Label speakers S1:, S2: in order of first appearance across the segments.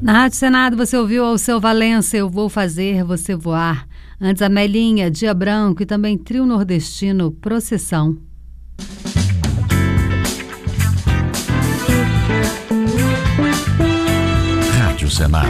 S1: Na Rádio Senado você ouviu Alceu Valença, Eu Vou Fazer Você Voar. Antes a Melinha, Dia Branco e também trio nordestino, Procissão.
S2: Rádio Senado.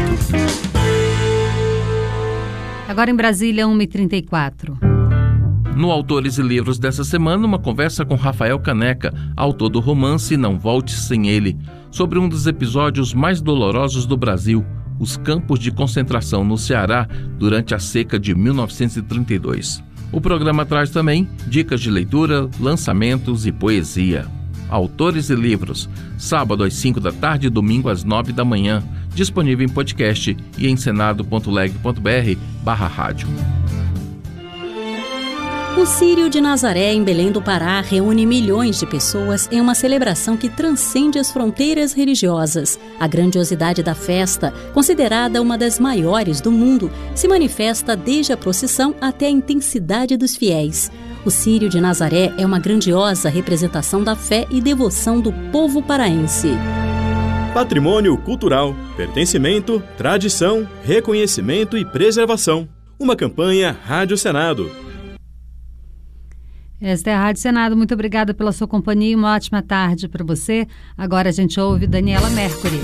S1: Agora em Brasília, 1h34.
S3: No Autores e Livros dessa semana, uma conversa com Rafael Caneca, autor do romance Não Volte Sem Ele, sobre um dos episódios mais dolorosos do Brasil, os campos de concentração no Ceará durante a seca de 1932. O programa traz também dicas de leitura, lançamentos e poesia. Autores e Livros, sábado às 5 da tarde e domingo às 9 da manhã, disponível em podcast e em senado.leg.br/rádio.
S4: O Círio de Nazaré, em Belém do Pará, reúne milhões de pessoas em uma celebração que transcende as fronteiras religiosas. A grandiosidade da festa, considerada uma das maiores do mundo, se manifesta desde a procissão até a intensidade dos fiéis. O Círio de Nazaré é uma grandiosa representação da fé e devoção do povo paraense.
S5: Patrimônio cultural, pertencimento, tradição, reconhecimento e preservação. Uma campanha Rádio Senado.
S1: Esta é a Rádio Senado. Muito obrigada pela sua companhia e uma ótima tarde para você. Agora a gente ouve Daniela Mercury.